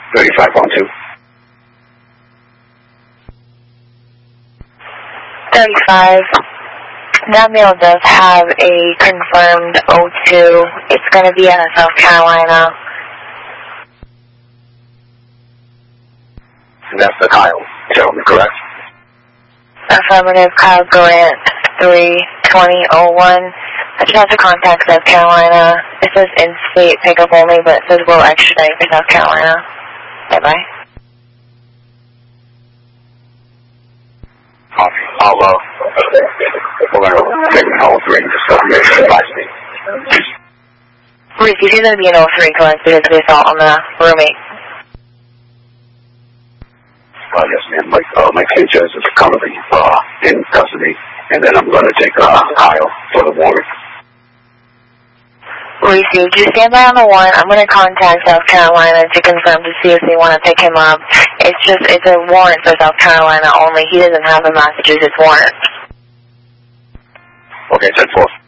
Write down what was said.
3512. 35. That male does have a confirmed O2. It's going to be out of South Carolina. And that's the Kyle gentleman, correct? Affirmative, Kyle Grant, 32001. I just have to contact South Carolina. It says in-state pickup only, but it says we'll extradite for South Carolina. Bye-bye. We're going to take all three and discuss the advice me. Reese, he's going to be in 03, correct, because of the assault on the roommate. Yes, ma'am. Mike Sanchez is currently in custody, and then I'm going to take Kyle for the warrant. Reese, just stand by on the warrant. I'm going to contact South Carolina to confirm to see if they want to pick him up. It's a warrant for South Carolina only. He doesn't have a Massachusetts warrant. Okay, 10-4.